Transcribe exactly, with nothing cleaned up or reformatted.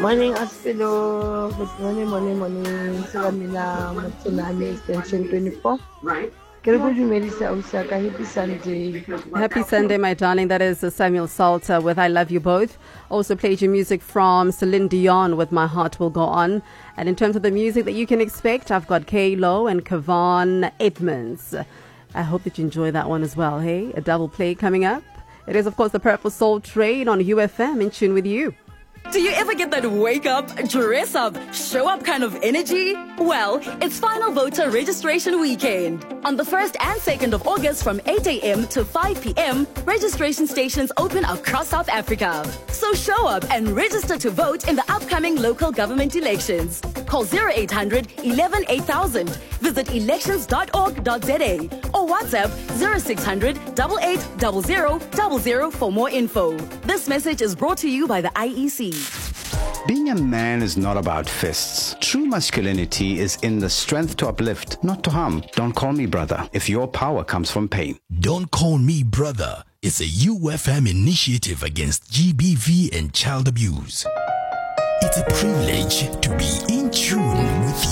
Morning, Aspilo. Good morning, morning, morning. Sa kanila, Matsunami Extension twenty-four. Ke re go dumedisa ausi ya ka. Happy Sunday. Happy Sunday, my darling. That is Samuel Salter with I Love You Both. Also played your music from Celine Dion with My Heart Will Go On. And in terms of the music that you can expect, I've got K-Lo and Kevon Edmonds. I hope that you enjoy that one as well, hey? A double play coming up. It is, of course, the Purple Soul Train on U F M, in tune with you. Do you ever get that wake up, dress up, show up kind of energy? Well, it's final voter registration weekend. On the first and second of August from eight a.m. to five p.m, registration stations open across South Africa. So show up and register to vote in the upcoming local government elections. Call zero eight hundred eleven eight thousand, visit elections dot org dot za or WhatsApp zero six hundred eight eight zero zero zero zero for more info. This message is brought to you by the I E C. Being a man is not about fists. True masculinity is in the strength to uplift, not to harm. Don't call me brother if your power comes from pain. Don't Call Me Brother is a U F M initiative against G B V and child abuse. It's a privilege to be in tune with you.